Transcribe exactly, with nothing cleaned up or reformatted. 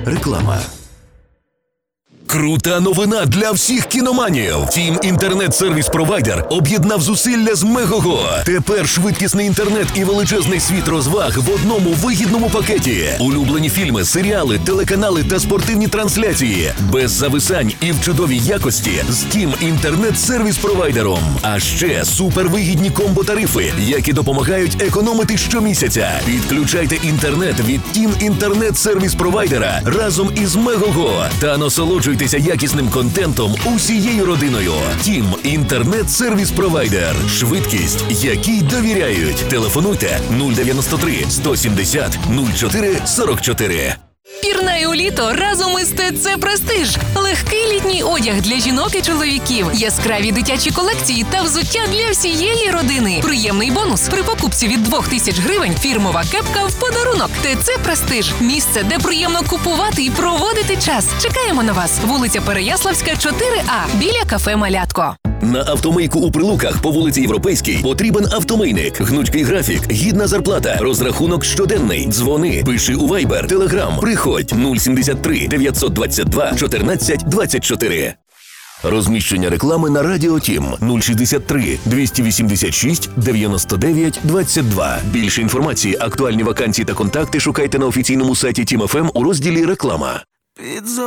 Реклама. Крута новина для всіх кіноманів. Тім інтернет-сервіс-провайдер об'єднав зусилля з Мегого. Тепер швидкісний інтернет і величезний світ розваг в одному вигідному пакеті. Улюблені фільми, серіали, телеканали та спортивні трансляції. Без зависань і в чудовій якості з Тім інтернет-сервіс-провайдером. А ще супервигідні комбо-тарифи, які допомагають економити щомісяця. Підключайте інтернет від Тім інтернет-сервіс-провайдера разом із Мегого та насолоджуйтесь якісним контентом усією родиною. Тім інтернет-сервіс-провайдер. Швидкість, якій довіряють. Телефонуйте нуль дев'яносто три сто сімдесят нуль чотири сорок чотири. Пірнай у літо разом із ТЦ Престиж. Легкий літній одяг для жінок і чоловіків, яскраві дитячі колекції та взуття для всієї родини. Приємний бонус при покупці від двох тисяч гривень. Фірмова кепка в подарунок. ТЦ Престиж. Місце, де приємно купувати і проводити час. Чекаємо на вас. Вулиця Переяславська, чотири А, біля кафе «Малятко». На автомийку у Прилуках по вулиці Європейській потрібен автомийник. Гнучкий графік, гідна зарплата, розрахунок щоденний. Дзвони, пиши у Viber, Telegram. Приходь нуль сімдесят три дев'ятсот двадцять два чотирнадцять двадцять чотири. Розміщення реклами на Радіо Тім нуль шістдесят три двісті вісімдесят шість дев'яносто дев'ять двадцять два. Більше інформації, актуальні вакансії та контакти шукайте на офіційному сайті Тім еф ем у розділі «Реклама».